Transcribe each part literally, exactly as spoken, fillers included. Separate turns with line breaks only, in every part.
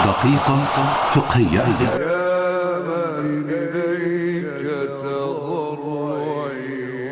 دقيقة فقهية.
يا من إليك تضرعي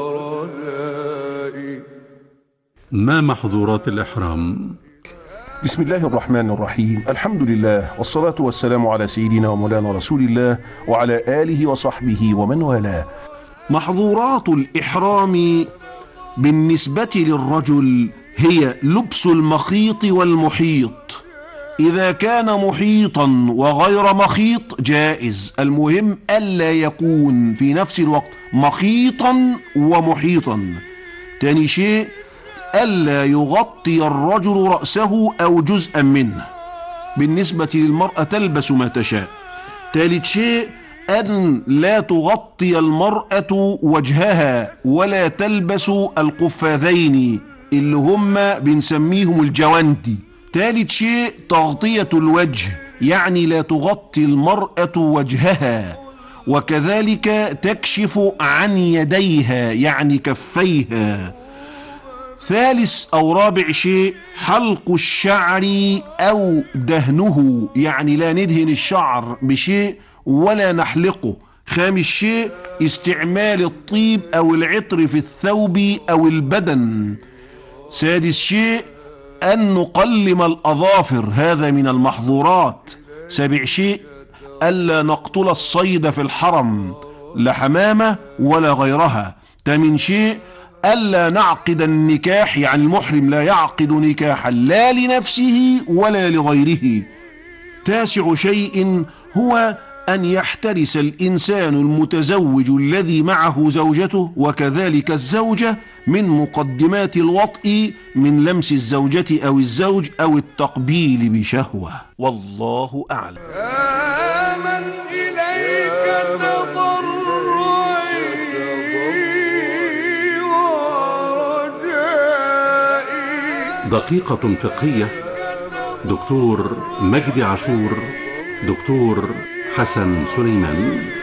ورجائي.
ما محظورات الإحرام؟
بسم الله الرحمن الرحيم. الحمد لله والصلاة والسلام على سيدنا ومولانا رسول الله وعلى آله وصحبه ومن والاه.
محظورات الإحرام بالنسبة للرجل هي لبس المخيط والمحيط. إذا كان محيطا وغير مخيط جائز، المهم ألا يكون في نفس الوقت مخيطا ومحيطا. تاني شيء ألا يغطي الرجل رأسه أو جزءا منه. بالنسبة للمرأة تلبس ما تشاء. ثالث شيء أن لا تغطي المرأة وجهها ولا تلبس القفاذين اللي هم بنسميهم الجواندي. ثالث شيء تغطية الوجه، يعني لا تغطي المرأة وجهها، وكذلك تكشف عن يديها يعني كفيها. ثالث أو رابع شيء حلق الشعر أو دهنه، يعني لا ندهن الشعر بشيء ولا نحلقه. خامس شيء استعمال الطيب أو العطر في الثوب أو البدن. سادس شيء أن نقلم الأظافر، هذا من المحظورات. سابع شيء ألا نقتل الصيد في الحرم، لا حمامة ولا غيرها. ثامن شيء ألا نعقد النكاح، يعني المحرم لا يعقد نكاحا لا لنفسه ولا لغيره. تاسع شيء هو أن يحترس الإنسان المتزوج الذي معه زوجته وكذلك الزوجة من مقدمات الوطء، من لمس الزوجة أو الزوج أو التقبيل بشهوة. والله أعلم.
يا من إليك تضرعي ورجائي.
دقيقة فقهية. دكتور مجدي عاشور، دكتور حسن سليمان.